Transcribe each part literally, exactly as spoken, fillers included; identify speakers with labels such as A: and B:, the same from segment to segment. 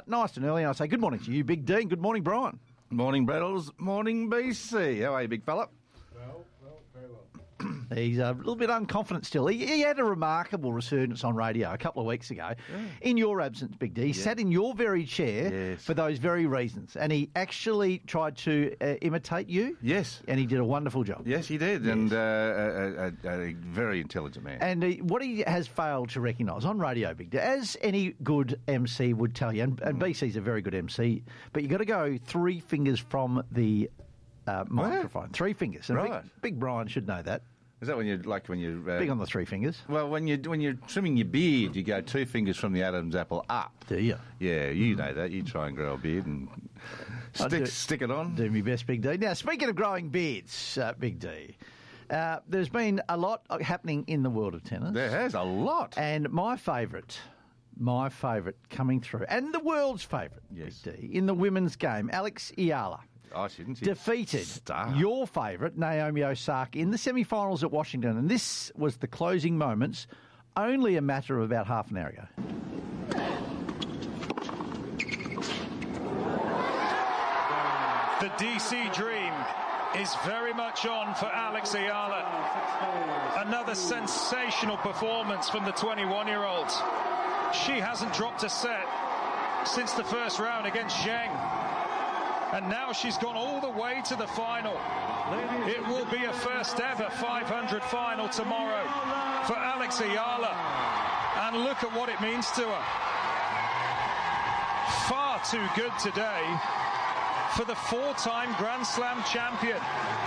A: out nice and early, and I say good morning to you, Big D. Good morning, Brian.
B: Morning, Brettles. Morning, B C. How are you, big fella?
C: Well, well, very well.
A: He's a little bit unconfident still. He, he had a remarkable resurgence on radio a couple of weeks ago. Yeah. In your absence, Big D. He yeah. sat in your very chair
B: yes.
A: for those very reasons. And he actually tried to uh, imitate you.
B: Yes.
A: And he did a wonderful job.
B: Yes, he did. Yes. And uh, a, a, a very intelligent man.
A: And uh, what he has failed to recognise on radio, Big D, as any good M C would tell you, and, and mm. B C's a very good M C, but you've got to go three fingers from the uh, microphone.
B: What?
A: Three fingers. And
B: right.
A: Big, Big Brian should know that.
B: Is that when you like when you uh,
A: big on the three fingers?
B: Well, when you when you're trimming your beard, you go two fingers from the Adam's apple up.
A: Do you?
B: Yeah, you know that. You try and grow a beard and stick
A: do,
B: stick it on.
A: Do me best, Big D. Now, speaking of growing beards, uh, Big D, uh, there's been a lot happening in the world of tennis.
B: There has a lot,
A: and my favourite. My favourite coming through, and the world's favourite,
B: yes.
A: Big D, in the women's game, Alex Eala.
B: Oh, she didn't. She
A: defeated
B: star.
A: your favourite, Naomi Osaka, in the semi-finals at Washington. And this was the closing moments, only a matter of about half an hour ago.
D: The D C dream is very much on for Alex Eala. Another sensational performance from the twenty-one-year-old. She hasn't dropped a set since the first round against Zheng. And now she's gone all the way to the final. It will be a first ever five hundred final tomorrow for Alex Eala. And look at what it means to her. Far too good today for the four-time Grand Slam champion.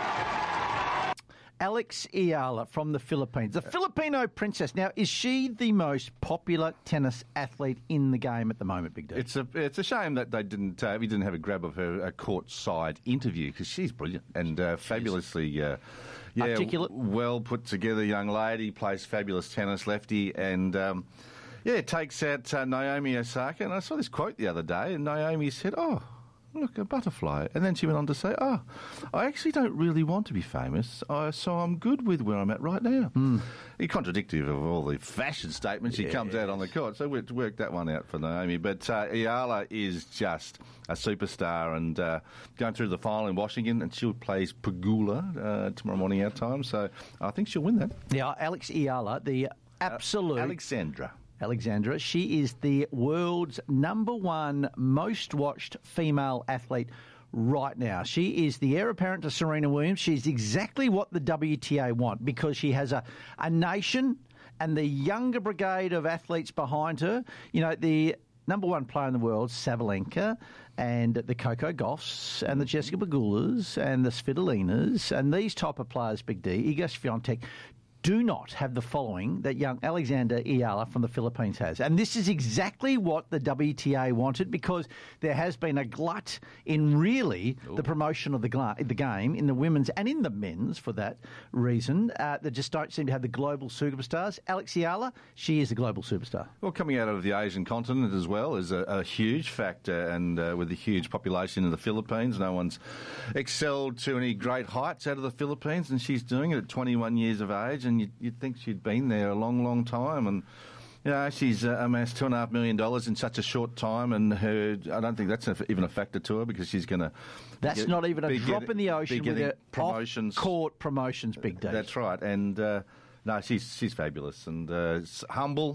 A: Alex Eala from the Philippines. The Filipino princess. Now, is she the most popular tennis athlete in the game at the moment, Big D?
B: It's a it's a shame that they didn't uh, we didn't have a grab of her a courtside interview because she's brilliant and uh, fabulously uh, yeah,
A: articulate,
B: well put together young lady, plays fabulous tennis, lefty, and um, yeah, takes out uh, Naomi Osaka. And I saw this quote the other day, and Naomi said, "Oh, look, a butterfly." And then she went on to say, oh, I actually don't really want to be famous, uh, so I'm good with where I'm at right now.
A: Mm.
B: He contradictive of all the fashion statements
A: yes.
B: he comes out on the court. So we worked that one out for Naomi. But uh, Eala is just a superstar and uh, going through the final in Washington, and she plays Pegula uh, tomorrow morning our time. So I think she'll win that.
A: Yeah, Alex Eala, the absolute...
B: Uh, Alexandra.
A: Alexandra. She is the world's number one most watched female athlete right now. She is the heir apparent to Serena Williams. She's exactly what the W T A want because she has a, a nation and the younger brigade of athletes behind her. You know, the number one player in the world, Sabalenka, and the Coco Gauffs, and the Jessica Pegulas, and the Svitolinas, and these type of players, Big D, Iga Swiatek, do not have the following that young Alexander Eala from the Philippines has. And this is exactly what the W T A wanted because there has been a glut in really Ooh. the promotion of the, gla- the game in the women's and in the men's for that reason. Uh, they just don't seem to have the global superstars. Alex Eala, she is a global superstar.
B: Well, coming out of the Asian continent as well is a, a huge factor, and uh, with the huge population in the Philippines, no one's excelled to any great heights out of the Philippines, and she's doing it at twenty-one years of age. And you'd, you'd think she'd been there a long, long time. And, you know, she's uh, amassed two and a half million dollars in such a short time. And her, I don't think that's a, even a factor to her because she's going to...
A: That's get, not even a drop
B: get,
A: in the ocean with her
B: promotions.
A: Off-court promotions, Big D.
B: That's right. And, uh, no, she's, she's fabulous and uh, humble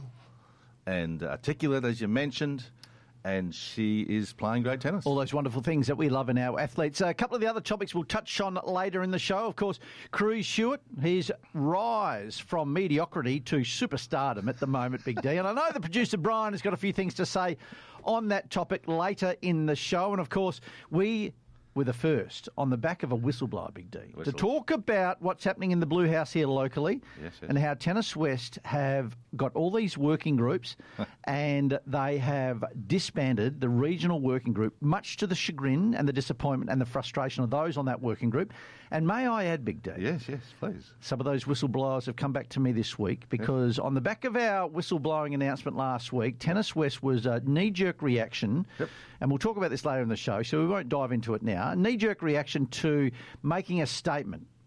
B: and articulate, as you mentioned. And she is playing great tennis.
A: All those wonderful things that we love in our athletes. A couple of the other topics we'll touch on later in the show. Of course, Cruz Stewart, his rise from mediocrity to superstardom at the moment, Big D. And I know the producer, Brian, has got a few things to say on that topic later in the show. And, of course, we... were the first on the back of a whistleblower, Big D, Whistle. to talk about what's happening in the Blue House here locally
B: yes, yes.
A: and how Tennis West have got all these working groups and they have disbanded the regional working group, much to the chagrin and the disappointment and the frustration of those on that working group. And may I add, Big D?
B: Yes, yes, please.
A: Some of those whistleblowers have come back to me this week because yep. on the back of our whistleblowing announcement last week, Tennis West was a knee-jerk reaction,
B: yep.
A: and we'll talk about this later in the show, so we won't dive into it now. A knee-jerk reaction to making a statement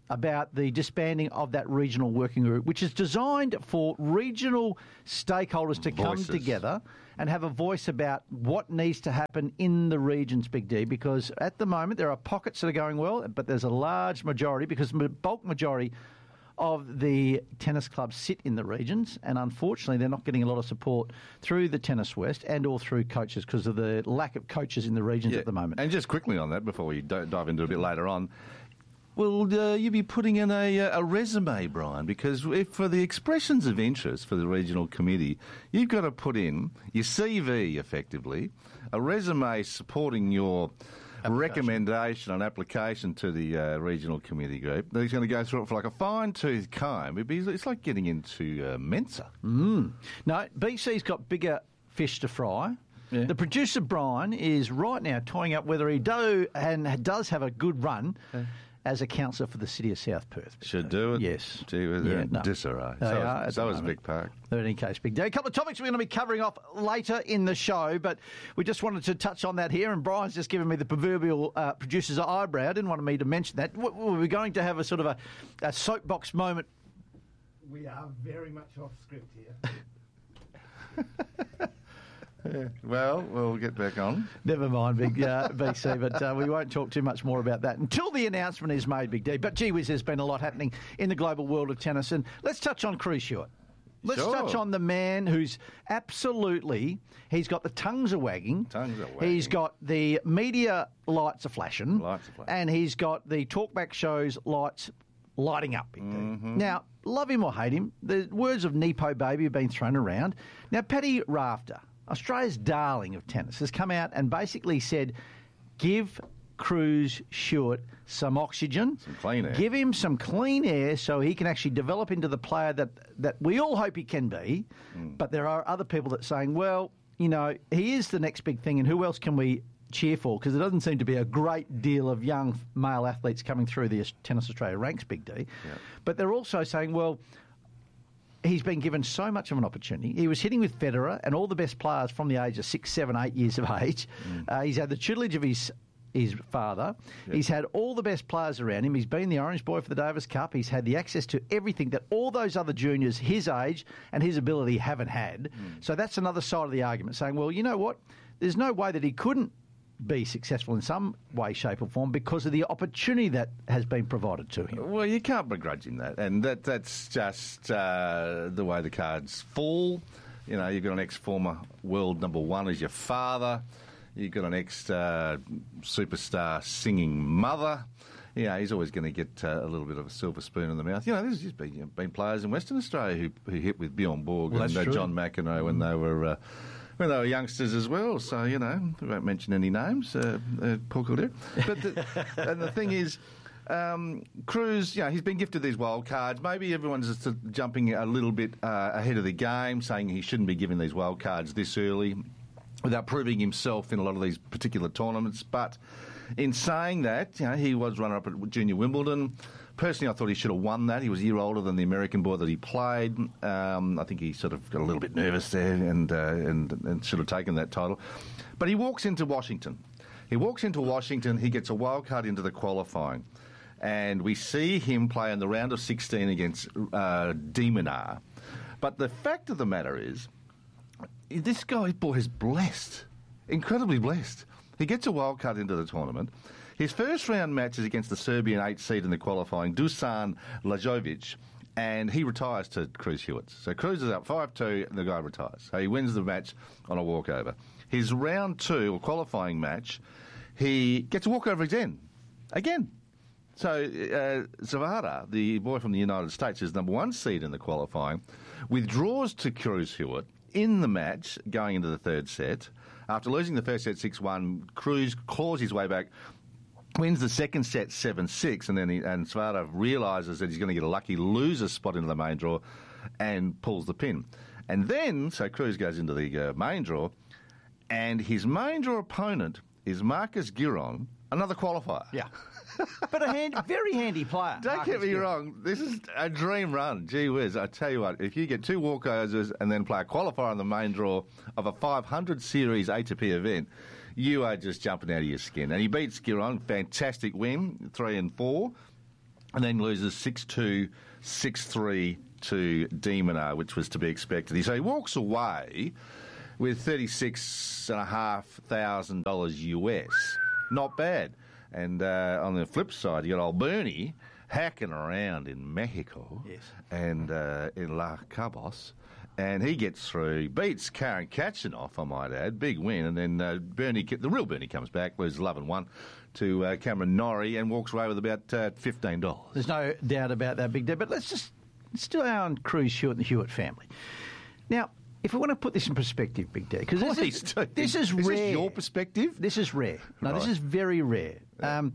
A: about the disbanding of that regional working group, which is designed for regional stakeholders to
B: Voices.
A: come together and have a voice about what needs to happen in the regions, Big D, because at the moment there are pockets that are going well, but there's a large majority, because the bulk majority of the tennis clubs sit in the regions, and unfortunately they're not getting a lot of support through the Tennis West and or through coaches because of the lack of coaches in the regions
B: Yeah.
A: at the moment.
B: And just quickly on that, before we d- dive into it a bit later on, will uh, you be putting in a, a resume, Brian? Because if for the expressions of interest for the regional committee, you've got to put in your C V, effectively, a resume supporting your recommendation and application to the uh, regional committee group. He's going to go through it for like a fine-tooth comb. It'd be, it's like getting into uh, Mensa.
A: Mm. No, B C's got bigger fish to fry. Yeah. The producer, Brian, is right now toying up whether he do and does have a good run yeah. as a councillor for the city of South Perth.
B: Should do it.
A: Yes.
B: Gee, with
A: yeah,
B: no. disarray.
A: They
B: So,
A: are
B: is, so is Vic Park.
A: In any case, Big Day. A couple of topics we're going to be covering off later in the show, but we just wanted to touch on that here, and Brian's just given me the proverbial uh, producer's eyebrow. Didn't want me to mention that. We're going to have a sort of a, a soapbox moment.
C: We are very much off script here.
B: Yeah. Well, we'll get back on.
A: Never mind, Big uh, B C, but uh, we won't talk too much more about that until the announcement is made, Big D. But gee whiz, there's been a lot happening in the global world of tennis, and let's touch on Cruz Stewart. Let's
B: Sure.
A: touch on the man who's absolutely, he's got the tongues are wagging.
B: Tongues are wagging.
A: He's got the media lights are flashing.
B: Lights are flashing.
A: And he's got the talkback shows lights lighting up, Big D.
B: Mm-hmm.
A: Now, love him or hate him, the words of Nepo Baby have been thrown around. Now, Paddy Rafter, Australia's darling of tennis, has come out and basically said, give Cruz Stewart some oxygen.
B: Some clean air.
A: Give him some clean air so he can actually develop into the player that, that we all hope he can be. Mm. But there are other people that are saying, well, you know, he is the next big thing, and who else can we cheer for? Because there doesn't seem to be a great deal of young male athletes coming through the Tennis Australia ranks, Big D. Yeah. But they're also saying, well, he's been given so much of an opportunity. He was hitting with Federer and all the best players from the age of six, seven, eight years of age. Mm. Uh, he's had the tutelage of his his father. Yep. He's had all the best players around him. He's been the orange boy for the Davis Cup. He's had the access to everything that all those other juniors his age and his ability haven't had. Mm. So that's another side of the argument, saying, well, you know what? There's no way that he couldn't be successful in some way, shape or form because of the opportunity that has been provided to him.
B: Well, you can't begrudge him that, and that that's just uh, the way the cards fall. You know, you've got an ex-former world number one as your father. You've got an ex-superstar uh, singing mother. Yeah, he's always going to get uh, a little bit of a silver spoon in the mouth. You know, there's just been, you know, been players in Western Australia who, who hit with Bjorn Borg well, and uh, John McEnroe when they were... Uh, When they were youngsters as well, so, you know, we won't mention any names, uh, uh, Paul Kildare. But the, and the thing is, um, Cruz, you know, he's been gifted these wild cards. Maybe everyone's just jumping a little bit uh, ahead of the game, saying he shouldn't be given these wild cards this early without proving himself in a lot of these particular tournaments. But in saying that, you know, he was runner-up at Junior Wimbledon. Personally, I thought he should have won that. He was a year older than the American boy that he played. Um, I think he sort of got a little bit nervous there and, uh, and and should have taken that title. But he walks into Washington. He walks into Washington. He gets a wild card into the qualifying. And we see him play in the round of sixteen against uh, de Minaur. But the fact of the matter is, this guy, boy, is blessed. Incredibly blessed. He gets a wild card into the tournament. His first round match is against the Serbian eighth seed in the qualifying, Dusan Lajovic, and he retires to Cruz Stewart. So Cruz is up five two, and the guy retires. So he wins the match on a walkover. His round two, or qualifying match, he gets a walkover again. Again. So uh, Zavada, the boy from the United States, is number one seed in the qualifying, withdraws to Cruz Stewart in the match going into the third set. After losing the first set six one, Cruz claws his way back, wins the second set seven six, and then he, and Svara realises that he's going to get a lucky loser spot into the main draw and pulls the pin. And then, so Cruz goes into the uh, main draw, and his main draw opponent is Marcus Giron, another qualifier.
A: Yeah. But a hand, very handy player.
B: Don't
A: Marcus
B: get me
A: Giron.
B: wrong, this is a dream run. Gee whiz, I tell you what, if you get two walkovers and then play a qualifier on the main draw of a five hundred series A T P event, you are just jumping out of your skin. And he beats Giron, fantastic win, three and four. and then loses six two, six three to De Minaur, which was to be expected. So he walks away with thirty-six thousand five hundred dollars U S. Not bad. And uh, on the flip side, you got old Bernie hacking around in Mexico
A: yes.
B: and uh, in La Cabos. And he gets through, beats Karen Kachanoff, I might add, big win. And then uh, Bernie, the real Bernie comes back, loses eleven one to uh, Cameron Norrie and walks away with about uh, fifteen dollars.
A: There's no doubt about that, Big D. But let's just still on Cruz Hewitt and the Hewitt family. Now, if we want to put this in perspective, Big D, because this, is, this is rare.
B: Is this your perspective?
A: This is rare. No,
B: right.
A: This is very rare. Yeah. Um,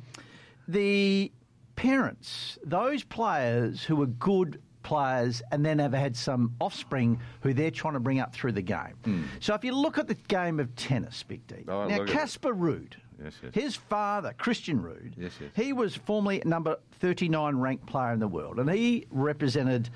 A: the parents, those players who were good players and then have had some offspring who they're trying to bring up through the game. Mm. So if you look at the game of tennis, Big D,
B: oh,
A: now Casper Ruud,
B: yes, yes.
A: his father, Christian Ruud,
B: yes, yes.
A: he was formerly number thirty-nine ranked player in the world, and he represented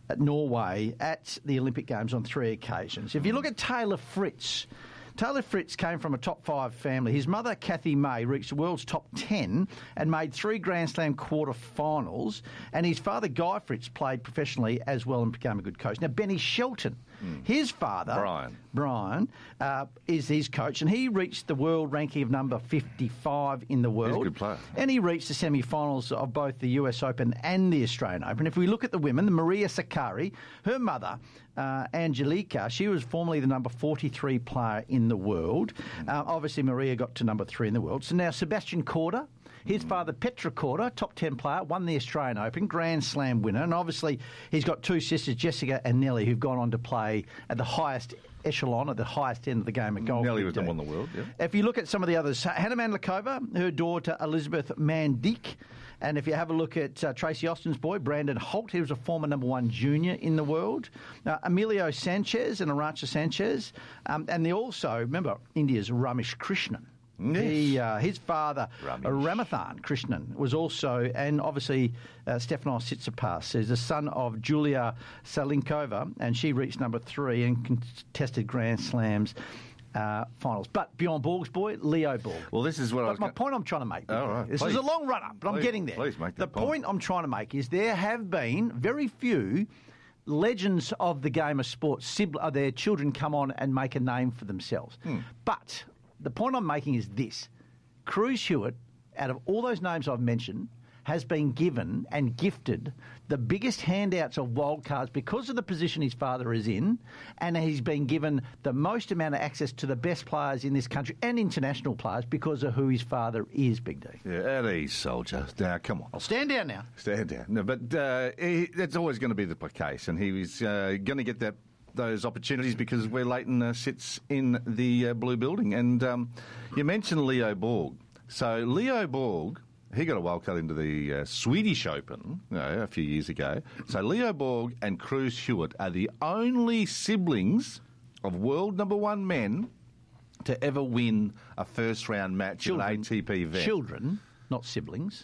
A: Norway at the Olympic Games on three occasions. If you look at Taylor Fritz, Taylor Fritz came from a top five family. His mother, Kathy May, reached the world's top ten and made three Grand Slam quarter-finals. And his father, Guy Fritz, played professionally as well and became a good coach. Now, Benny Shelton, mm. his father,
B: Brian,
A: Brian uh, is his coach, and he reached the world ranking of number fifty-five in the world.
B: He's a good player.
A: And he reached the semi-finals of both the U S Open and the Australian Open. If we look at the women, the Maria Sakkari, her mother, uh, Angelica, she was formerly the number forty-three player in the world. Uh, obviously, Maria got to number three in the world. So now Sebastian Korda, his father, Petra Korda, top ten player, won the Australian Open, Grand Slam winner. And obviously, he's got two sisters, Jessica and Nelly, who've gone on to play at the highest echelon, at the highest end of the game at golf.
B: Nelly was number one in the world, yeah.
A: If you look at some of the others, Hannah Mandlikova, her daughter, Elizabeth Mandik. And if you have a look at uh, Tracy Austin's boy, Brandon Holt, he was a former number one junior in the world. Uh, Emilio Sanchez and Arantxa Sanchez. Um, and they also, remember, India's Ramesh Krishnan.
B: Yes.
A: He, uh, his father,
B: Ramesh.
A: Ramathan Krishnan, was also, and obviously uh, Stefanos Tsitsipas is the son of Julia Salinkova, and she reached number three and contested Grand Slams uh, finals. But Bjorn Borg's boy, Leo Borg.
B: Well, this is what
A: but
B: I was
A: my
B: gonna...
A: point I'm trying to make.
B: Oh, right.
A: This
B: Please.
A: is a long run-up, but
B: Please.
A: I'm getting there.
B: Please make that
A: the
B: point.
A: point I'm trying to make is there have been very few legends of the game of sport, sibling, their children come on and make a name for themselves. Hmm. But the point I'm making is this. Cruz Hewitt, out of all those names I've mentioned, has been given and gifted the biggest handouts of wild cards because of the position his father is in, and he's been given the most amount of access to the best players in this country and international players because of who his father is, Big D.
B: Yeah, at ease, soldier. Now, come on.
A: I'll stand down now.
B: Stand down. No, but uh, he, that's always going to be the case, and he was uh, going to get that those opportunities because where Leighton uh, sits in the uh, blue building. And um, you mentioned Leo Borg. So Leo Borg, he got a wildcard into the uh, Swedish Open you know, a few years ago. So Leo Borg and Cruz Hewitt are the only siblings of world number one men to ever win a first-round match Children. in an A T P event.
A: Children, not siblings.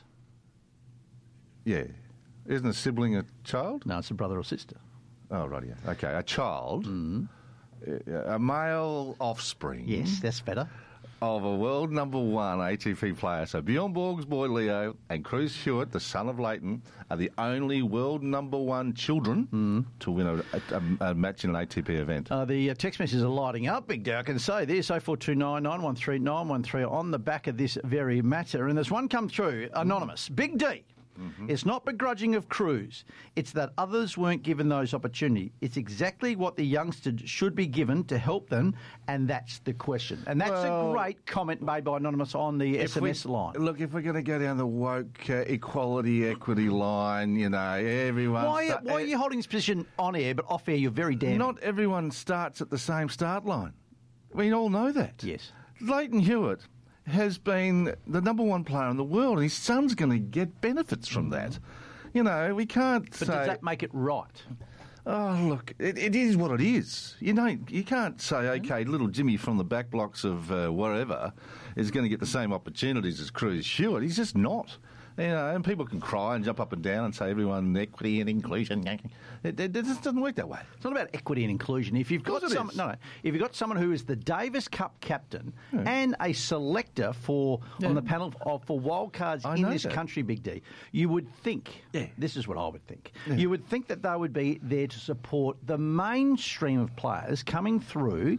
B: Yeah. Isn't a sibling a child?
A: No, it's a brother or sister.
B: Oh, right, yeah. Okay, a child,
A: mm.
B: a male offspring.
A: Yes, that's better.
B: Of a world number one A T P player. So Bjorn Borg's boy Leo and Cruz Hewitt, the son of Leighton, are the only world number one children mm. to win a, a, a match in an A T P event.
A: Uh, the uh, text messages are lighting up, Big D. I can say this, oh four two nine, nine one three, nine one three on the back of this very matter. And there's one come through, anonymous. Mm. Big D. Mm-hmm. It's not begrudging of Cruz. It's that others weren't given those opportunities. It's exactly what the youngsters should be given to help them, and that's the question. And that's well, a great comment made by Anonymous on the S M S
B: we,
A: line.
B: Look, if we're going to go down the woke uh, equality, equity line, you know, everyone...
A: Why,
B: start,
A: why are you holding this position on air, but off air you're very damning?
B: Not everyone starts at the same start line. We all know that.
A: Yes.
B: Leighton Hewitt has been the number one player in the world, and his son's going to get benefits from that. You know, we can't
A: but
B: say...
A: But does that make it right?
B: Oh, look, it, it is what it is. You know, you can't say, OK, little Jimmy from the back blocks of uh, wherever is going to get the same opportunities as Cruz Hewitt. He's just not. You know, and people can cry and jump up and down and say everyone equity and inclusion. It, it, it just doesn't work that way.
A: It's not about equity and inclusion. If you've got
B: Of course it
A: some,
B: is.
A: no, no, if you've got someone who is the Davis Cup captain
B: Yeah.
A: and a selector for
B: Yeah.
A: on the panel of, for wildcards
B: I
A: in
B: know
A: this
B: that.
A: country, Big D, you would think.
B: Yeah.
A: This is what I would think.
B: Yeah.
A: You would think that they would be there to support the mainstream of players coming through,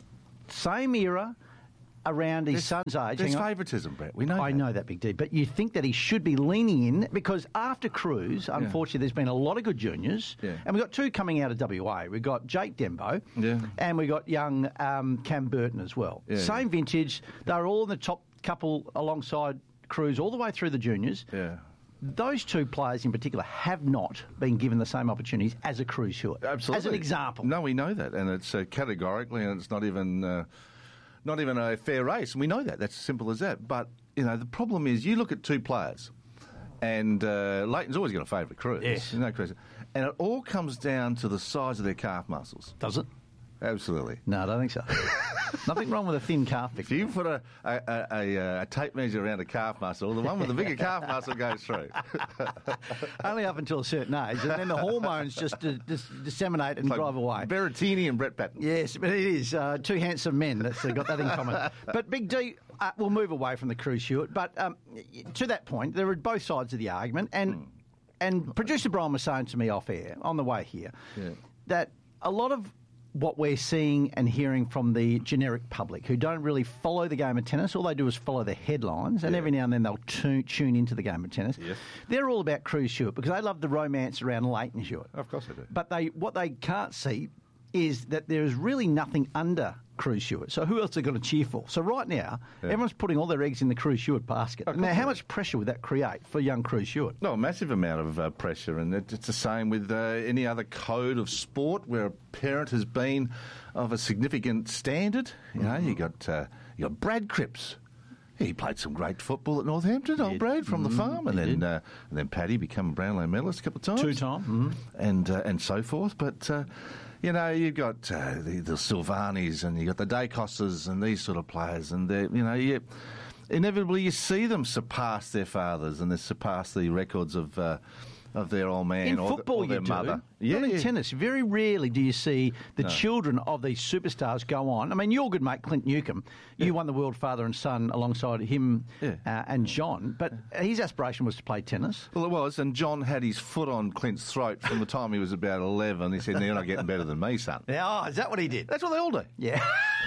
A: same era. Around his son's age.
B: There's
A: Hang on.
B: favouritism, Brett. We know
A: I
B: that.
A: know that, Big D, but you think that he should be leaning in because after Cruz, unfortunately, there's been a lot of good juniors,
B: Yeah.
A: and we've got two coming out of W A. We've got Jake Dembo,
B: Yeah.
A: and we've got young um, Cam Burton as well.
B: Yeah,
A: Same vintage. They're all in the top couple alongside Cruz all the way through the juniors.
B: Yeah.
A: Those two players in particular have not been given the same opportunities as a Cruz Hewitt.
B: Absolutely.
A: As an example.
B: No, we know that, and it's uh, categorically, and it's not even uh, not even a fair race, and we know that. That's as simple as that. But you know, the problem is, you look at two players, and uh, Leighton's always going to favour Cruz.
A: Yes.
B: No question. And it all comes down to the size of their calf muscles.
A: Does it?
B: Absolutely.
A: No, I don't think so. Nothing wrong with a thin calf,
B: If
A: Victor.
B: you put a, a, a, a, a tape measure around a calf muscle, the one with the bigger calf muscle goes through.
A: Only up until a certain age, and then the hormones just uh, dis- disseminate and
B: Like
A: drive away.
B: Berrettini and Brett Patton.
A: Yes, but it is uh, two handsome men that's uh, got that in common. But Big D, uh, we'll move away from the Cruz Hewitt. But um, to that point, there are both sides of the argument, and
B: Hmm.
A: and producer Brian was saying to me off air on the way here
B: Yeah.
A: that a lot of what we're seeing and hearing from the generic public who don't really follow the game of tennis, all they do is follow the headlines, and
B: Yeah.
A: every now and then they'll tune, tune into the game of tennis.
B: Yes.
A: They're all about Cruz Hewitt because they love the romance around Leighton Hewitt.
B: Of course they do.
A: But they what they can't see is that there is really nothing under Cruz Hewitt. So who else are going to cheer for? So right now,
B: Yeah.
A: everyone's putting all their eggs in the Cruz Hewitt basket.
B: Of
A: Now,
B: course
A: how
B: they
A: much pressure would that create for young Cruz Hewitt?
B: No, a massive amount of uh, pressure, and it, it's the same with uh, any other code of sport where a parent has been of a significant standard. You know, you got uh, you got Brad Cripps. He played some great football at Northampton, old Brad from the farm, and then uh, and then Paddy became a Brownlow medalist a couple of times,
A: Two-time. Mhm.
B: and uh, and so forth. But uh, you know, you've got uh, the, the Silvanis, and you got the Dacosses, and these sort of players, and they you know you. Inevitably, you see them surpass their fathers and they surpass the records of uh, of their old man
A: In
B: or,
A: football,
B: or their
A: you do.
B: mother.
A: Not in
B: yeah.
A: tennis. Very rarely do you see the children of these superstars go on. I mean, your good mate Clint Newcomb, you won the World Father and Son alongside him
B: Yeah.
A: uh, and John, but his aspiration was to play tennis.
B: Well, it was, and John had his foot on Clint's throat from the time he was about eleven. He said, "You're not getting better than me, son."
A: Oh, is that what he did?
B: That's what they all do.
A: Yeah.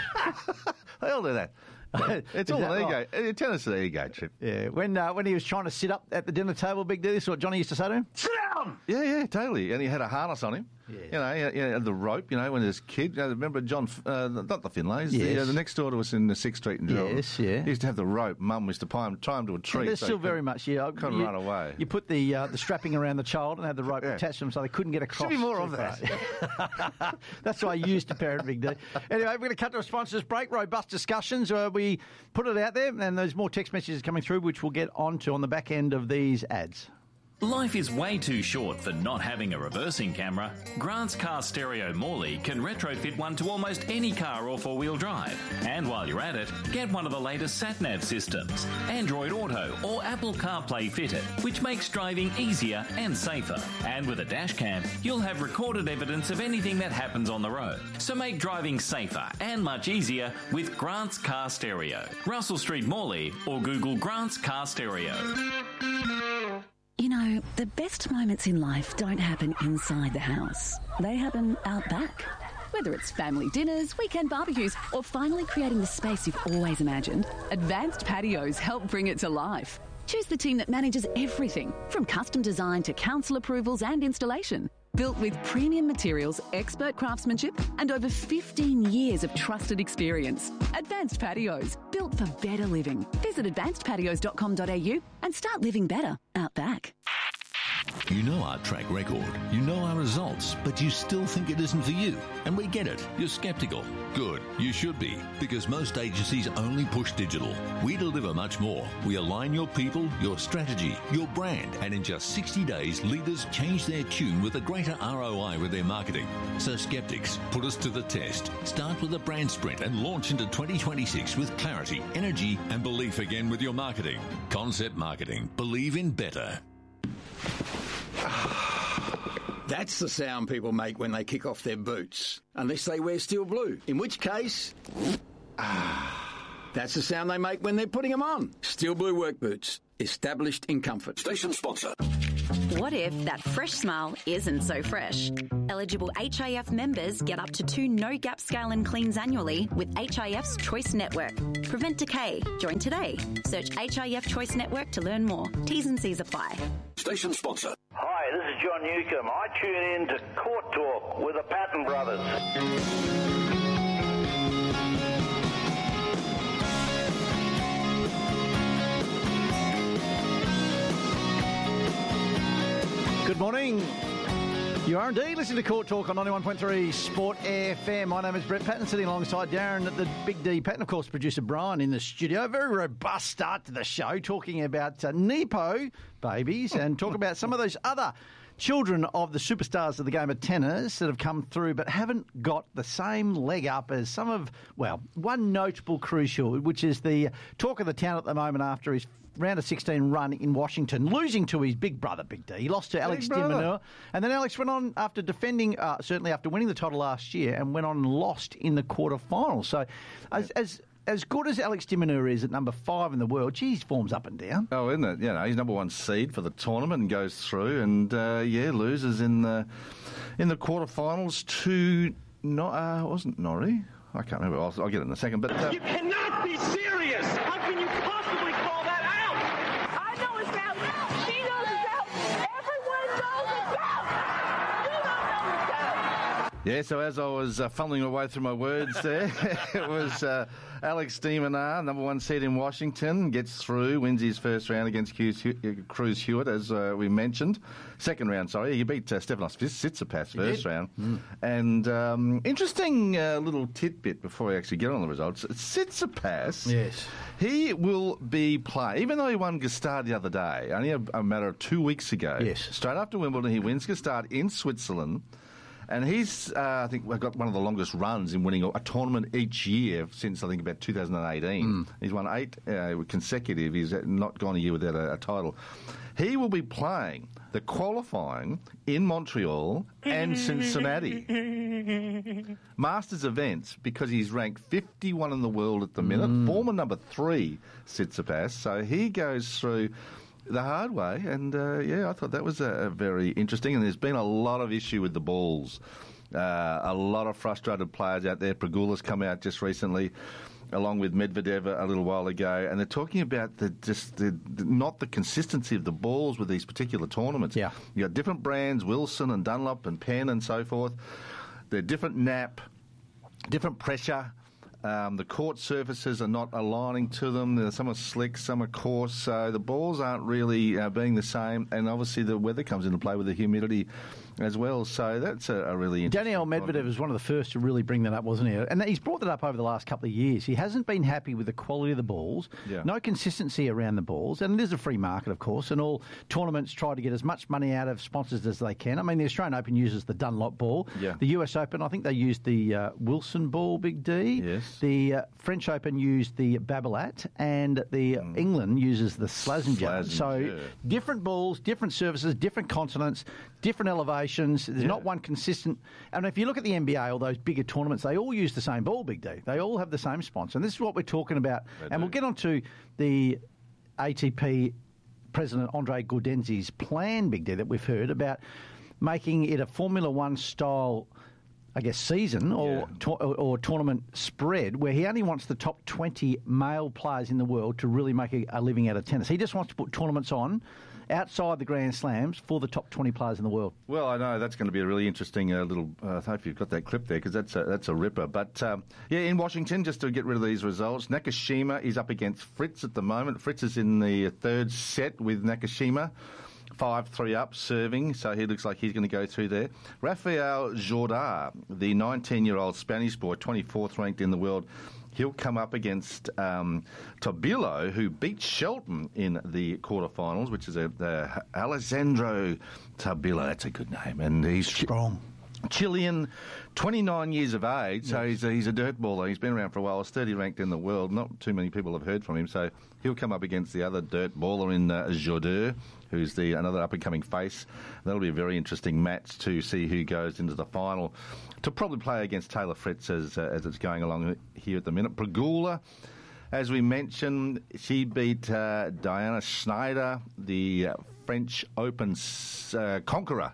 B: They all do that. It's
A: Is
B: all
A: that
B: an
A: right?
B: ego. Uh, Tennis is an ego trip.
A: Yeah, when uh, when he was trying to sit up at the dinner table, Big D, this is what Johnny used to say to him. Sit down!
B: Yeah, yeah, totally. And he had a harness on him.
A: Yeah.
B: You know, he had, he had the rope, you know, when he was a kid. You know, remember John, F- uh, not the Finlays, the,
A: Yes.
B: uh, the next door to us in the sixth Street in Gerald.
A: Yes, yeah.
B: He used to have the rope. Mum used to tie him, tie him to a tree.
A: They're
B: so
A: still
B: he
A: very
B: couldn't-
A: much, yeah.
B: couldn't
A: you,
B: run away.
A: You put the uh, the strapping around the child and had the rope
B: Yeah.
A: attached to them so they couldn't get across.
B: Should be more
A: too
B: of that.
A: far. That's why I used to parent Big D. Anyway, we're going to cut to a sponsors break. Robust discussions. Uh, we put it out there, and there's more text messages coming through, which we'll get onto on the back end of these ads.
E: Life is way too short for not having a reversing camera. Grant's Car Stereo Morley can retrofit one to almost any car or four-wheel drive. And while you're at it, get one of the latest sat-nav systems, Android Auto or Apple CarPlay fitted, which makes driving easier and safer. And with a dash cam, you'll have recorded evidence of anything that happens on the road. So make driving safer and much easier with Grant's Car Stereo. Russell Street Morley or Google Grant's Car Stereo.
F: You know, the best moments in life don't happen inside the house. They happen out back. Whether it's family dinners, weekend barbecues, or finally creating the space you've always imagined, Advanced Patios help bring it to life. Choose the team that manages everything, from custom design to council approvals and installation. Built with premium materials, expert craftsmanship, and over fifteen years of trusted experience. Advanced Patios, built for better living. Visit advanced patios dot com dot a u and start living better out back.
G: You know our track record, you know our results, but you still think it isn't for you. And we get it. You're sceptical. Good. You should be, because most agencies only push digital. We deliver much more. We align your people, your strategy, your brand, and in just sixty days, leaders change their tune with a greater R O I with their marketing. So skeptics, put us to the test. Start with a brand sprint and launch into twenty twenty-six with clarity, energy, and belief again with your marketing. Concept Marketing. Believe in better.
H: That's the sound people make when they kick off their boots, unless they wear steel blue, in which case, ah, that's the sound they make when they're putting them on. Steel blue work boots, established in comfort. Station sponsor.
I: What if that fresh smile isn't so fresh? Eligible H I F members get up to two no-gap scale and cleans annually with H I F's Choice Network. Prevent decay. Join today. Search H I F Choice Network to learn more. T's and C's apply.
G: Station sponsor.
J: Hi, this is John Newcomb. I tune in to Court Talk with the Patton Brothers.
A: Good morning. You are indeed listening to Court Talk on ninety-one point three Sport F M. My name is Brett Patton, sitting alongside Darren at the Big D Patton, of course, producer Brian in the studio. Very robust start to the show, talking about uh, Nepo babies and talk about some of those other children of the superstars of the game of tennis that have come through but haven't got the same leg up as some of, well, one notable crucial, which is the talk of the town at the moment after his round of sixteen run in Washington, losing to his big brother, Big D. He lost to Alex de Minaur. And then Alex went on after defending, uh, certainly after winning the title last year, and went on and lost in the quarterfinals. So as, as as good as Alex de Minaur is at number five in the world, geez, form's up and down.
B: Oh, isn't it? You know, he's number one seed for the tournament and goes through and, uh, yeah, loses in the in the quarterfinals to, no, uh, wasn't Norrie? I can't remember. I'll, I'll get it in a second. But uh,
K: you cannot be serious! How can you possibly call that out? I know it's out. She knows it's out. Everyone knows it's out. You don't know it's out.
B: Yeah, so as I was uh, fumbling my way through my words there, it was uh, Alex de Minaur, number one seed in Washington, gets through, wins his first round against Cruz Hewitt, as uh, we mentioned. Second round, sorry. He beat uh, Stefanos Tsitsipas first round. Mm. And um, interesting uh, little tidbit before we actually get on the results. Tsitsipas,
A: yes,
B: he will be playing, even though he won Gstaad the other day, only a, a matter of two weeks ago.
A: Yes.
B: Straight after Wimbledon, he wins Gstaad in Switzerland. And he's, uh, I think, we've got one of the longest runs in winning a tournament each year since, I think, about two thousand eighteen. Mm. He's won eight uh, consecutive. He's not gone a year without a, a title. He will be playing the qualifying in Montreal and Cincinnati. Masters events, because he's ranked fifty-one in the world at the minute, mm. former number three, Tsitsipas. So he goes through the hard way, and uh, yeah, I thought that was a, a very interesting. And there's been a lot of issue with the balls, uh, a lot of frustrated players out there. Pregula's come out just recently, along with Medvedev a little while ago, and they're talking about the just the, the, not the consistency of the balls with these particular tournaments.
A: Yeah,
B: you got different brands, Wilson and Dunlop and Penn and so forth. They're different nap, different pressure. Um, the court surfaces are not aligning to them. Some are slick, some are coarse, so the balls aren't really uh, being the same. And obviously the weather comes into play with the humidity as well. So that's a, a really interesting
A: Daniel Medvedev was one of the first to really bring that up, wasn't he? And he's brought that up over the last couple of years. He hasn't been happy with the quality of the balls,
B: yeah. no
A: consistency around the balls, and it is a free market, of course, and all tournaments try to get as much money out of sponsors as they can. I mean, the Australian Open uses the Dunlop ball.
B: Yeah.
A: The U S Open, I think they used the uh, Wilson ball, Big D.
B: Yes.
A: The uh, French Open used the Babolat, and the mm. England uses the Slazenger.
B: Slazenger.
A: So different balls, different surfaces, different continents, different elevations. There's yeah. not one consistent. And if you look at the N B A, all those bigger tournaments, they all use the same ball, Big D. They all have the same sponsor. And this is what we're talking about.
B: They
A: and
B: do.
A: We'll get on to the A T P President Andre Gaudenzi's plan, Big D, that we've heard about making it a Formula One style, I guess, season or,
B: yeah.
A: to, or, or tournament spread where he only wants the top twenty male players in the world to really make a, a living out of tennis. He just wants to put tournaments on outside the Grand Slams for the top twenty players in the world.
B: Well, I know that's going to be a really interesting uh, little. Uh, I hope you've got that clip there because that's a, that's a ripper. But um, yeah, in Washington, just to get rid of these results, Nakashima is up against Fritz at the moment. Fritz is in the third set with Nakashima. five three up, serving, so he looks like he's going to go through there. Rafael Jordá, the nineteen-year-old Spanish boy, twenty-fourth ranked in the world. He'll come up against um, Tobilo, who beat Shelton in the quarterfinals, which is a, a Alessandro Tobilo. That's a good name, and he's
A: strong.
B: Chilean, twenty-nine years of age, so yes. he's, a, he's a dirt baller. He's been around for a while. He's thirty ranked in the world. Not too many people have heard from him, so he'll come up against the other dirt baller in uh, Jordá, who's the another up-and-coming face. That'll be a very interesting match to see who goes into the final, to probably play against Taylor Fritz as, uh, as it's going along here at the minute. Pegula, as we mentioned, she beat uh, Diana Schneider, the uh, French Open uh, conqueror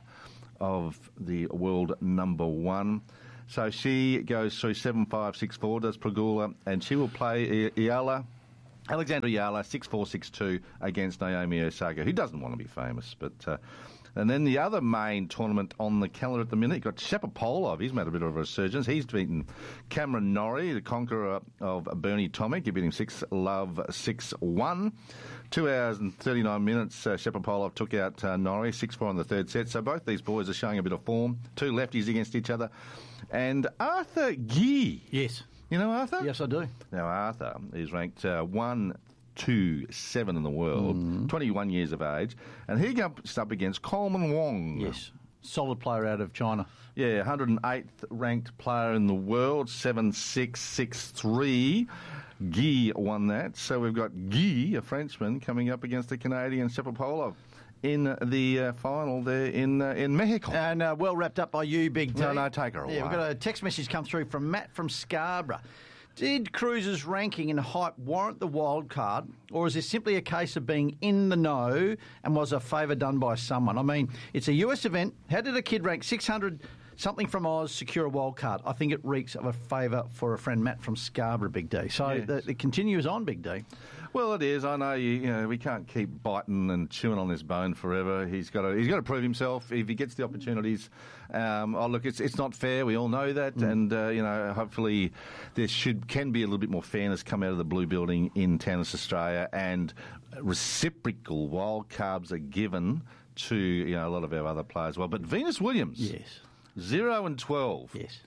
B: of the world number one. So she goes through seven five, six four, does Pegula, and she will play Iala, Alexandra Iala, six four, six two against Naomi Osaka, who doesn't want to be famous. But uh, and then the other main tournament on the calendar at the minute, you've got Shapovalov. He's made a bit of a resurgence. He's beaten Cameron Norrie, the conqueror of Bernie Tomic. He beat him six love, six one. Two hours and thirty-nine minutes, uh, Shapovalov took out uh, Norrie, six four in the third set. So both these boys are showing a bit of form. Two lefties against each other. And Arthur Guy.
A: Yes.
B: You know Arthur?
A: Yes, I do.
B: Now, Arthur is ranked uh, one, two, seven in the world, mm. twenty-one years of age. And he goes up against Coleman Wong.
A: Yes. Solid player out of China.
B: Yeah, one hundred eighth ranked player in the world, seven six, six three. Guy won that. So we've got Guy, a Frenchman, coming up against the Canadian Shapovalov in the uh, final there in uh, in Mexico.
A: And uh, well wrapped up by you, Big D.
B: No, no, take her away.
A: Yeah, we've got a text message come through from Matt from Scarborough. Did Cruise's ranking and hype warrant the wild card, or is this simply a case of being in the know and was a favour done by someone? I mean, it's a U S event. How did a kid rank six hundred something from Oz secure a wild card? I think it reeks of a favour for a friend Matt from Scarborough, Big D. So yes. the, it continues on, Big D.
B: Well, it is. I know you. You know we can't keep biting and chewing on this bone forever. He's got to. He's got to prove himself if he gets the opportunities. Um, oh, look, it's it's not fair. We all know that, mm. and uh, you know, hopefully, there should can be a little bit more fairness come out of the Blue Building in Tennis Australia, and reciprocal wild cards are given to you know a lot of our other players. Well, but Venus Williams,
A: yes,
B: zero and twelve,
A: yes.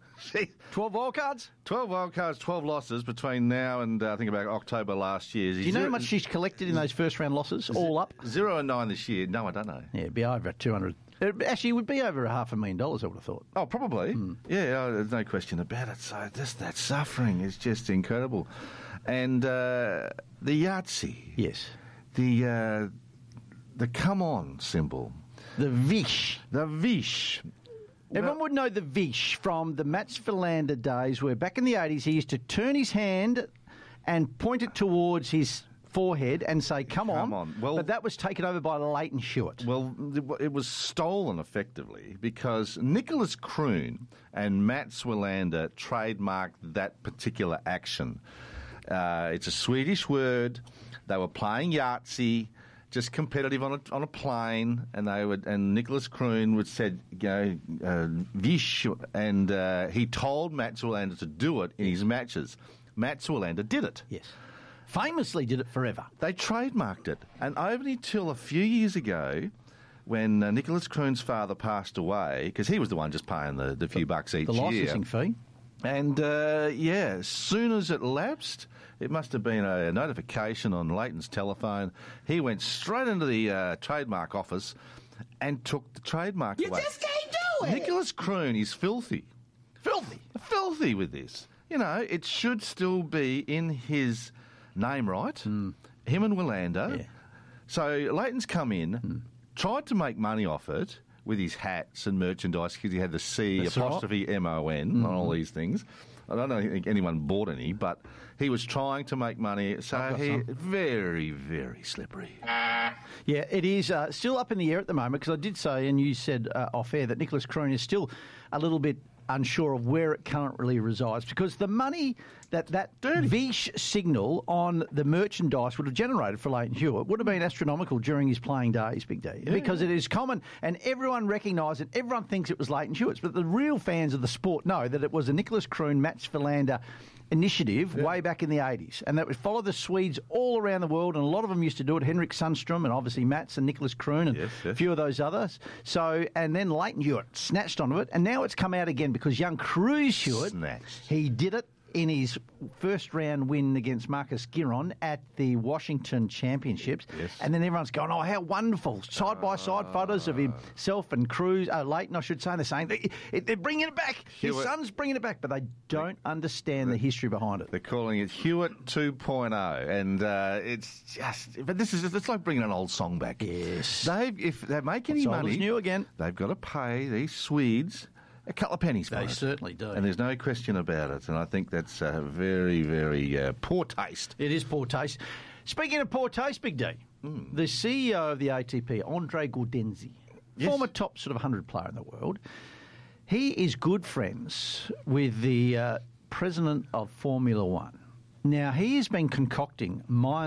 A: twelve wild cards?
B: twelve wild cards, twelve losses between now and uh, I think about October last year.
A: Do you know how much she's collected in those first round losses, all up?
B: Zero and nine this year. No, I don't know.
A: Yeah, it'd be over two hundred. It actually, it would be over a half a million dollars, I would have thought.
B: Oh, probably.
A: Mm.
B: Yeah, oh, there's no question about it. So just that suffering is just incredible. And uh, the Yahtzee.
A: Yes.
B: The, uh, the come on symbol.
A: The Vish.
B: The Vish.
A: Everyone would know the Vish from the Mats Philander days where back in the eighties he used to turn his hand and point it towards his forehead and say, come,
B: come
A: on.
B: on. Well,
A: but that was taken over by Leighton Hewitt.
B: Well, it was stolen effectively because Nicholas Kroon and Mats Wilander trademarked that particular action. Uh, it's a Swedish word. They were playing Yahtzee, just competitive on a on a plane, and they would and Nicholas Kroon would said, you know, uh, Vish, and uh, he told Mats Wilander to do it in his matches. Mats Wilander did it.
A: Yes. Famously did it forever.
B: They trademarked it. And only until a few years ago, when uh, Nicholas Kroon's father passed away, because he was the one just paying the, the few bucks each
A: the
B: year.
A: The licensing fee.
B: And, uh, yeah, as soon as it lapsed, it must have been a notification on Leighton's telephone. He went straight into the uh, trademark office and took the trademark
K: you
B: away.
K: You just can't do it!
B: Nicholas Kroon is filthy.
A: Filthy?
B: Filthy with this. You know, it should still be in his name right,
A: mm.
B: him and Wilander.
A: Yeah.
B: So Leighton's come in, mm. tried to make money off it with his hats and merchandise because he had the C
A: That's
B: apostrophe
A: right.
B: M O N
A: mm-hmm.
B: on all these things. I don't think anyone bought any, but he was trying to make money. So he
A: some.
B: very, very slippery.
A: Yeah, it is uh, still up in the air at the moment because I did say, and you said uh, off air, that Nicholas Kroon is still a little bit unsure of where it currently resides because the money that that Vish signal on the merchandise would have generated for Leighton Hewitt would have been astronomical during his playing days, Big D,
B: Yeah.
A: because it is common and everyone recognised it. Everyone thinks it was Leighton Hewitt's, but the real fans of the sport know that it was a Nicholas Kroon, Mats Philander initiative
B: Yeah.
A: way back in the eighties, and that would follow the Swedes all around the world, and a lot of them used to do it. Henrik Sundstrom and obviously Mats and Nicholas Kroon and
B: Yes, yes.
A: a few of those others. So, and then Leighton Hewitt snatched onto it, and now it's come out again because young Cruz Hewitt,
B: Snatched.
A: he did it in his first round win against Marcus Giron at the Washington Championships.
B: Yes.
A: And then everyone's going, oh, how wonderful. Side-by-side photos of himself and Cruz, uh, Leighton, I should say, and they're saying they, they're bringing it back. His
B: Hewitt-
A: son's bringing it back, but they don't understand the history behind it.
B: They're calling it Hewitt two point oh, and uh, it's just. But this is it's like bringing an old song back.
A: Yes.
B: They if they make any
A: It's old
B: money,
A: as new again.
B: they've got to pay these Swedes a couple of pennies for
A: They
B: it.
A: certainly do.
B: And there's no question about it. And I think that's uh, very, very uh, poor taste.
A: It is poor taste. Speaking of poor taste, Big D, the C E O of the A T P, Andre Gaudenzi,
B: Yes.
A: former top sort of one hundred player in the world, he is good friends with the uh, president of Formula One. Now, he has been concocting mind